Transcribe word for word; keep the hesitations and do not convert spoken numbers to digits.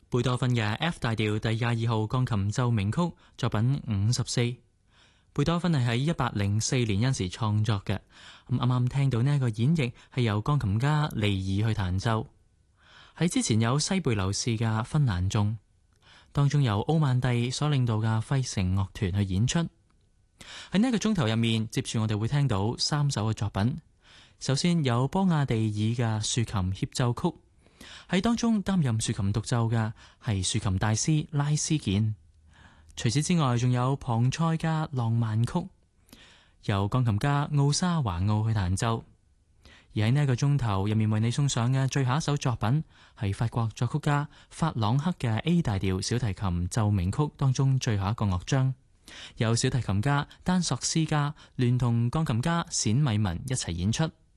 貝多芬嘅 F 大調第廿二號鋼琴奏鳴曲作品五十四。貝多芬係喺一八零四年因時創作嘅。咁啱啱聽到呢一個演繹係由鋼琴家利爾去彈奏。喺之前有西貝流士嘅芬蘭頌，當中由奧曼蒂所領導嘅費城樂團去演出。喺呢一個鐘頭入面，接住我哋會聽到三首嘅作品。首先有波亞地爾嘅豎琴協奏曲，喺當中擔任豎琴獨奏嘅係豎琴大師拉斯健。除此之外，仲有龐塞嘅浪漫曲，由鋼琴家奧沙華奧去彈奏。而喺呢一個鐘頭入面為你送上嘅最後一首作品係法國作曲家法朗克嘅 A 大調小提琴奏鳴曲當中最後一個樂章，由小提琴家丹索斯加聯同鋼琴家冼米文一齊演出。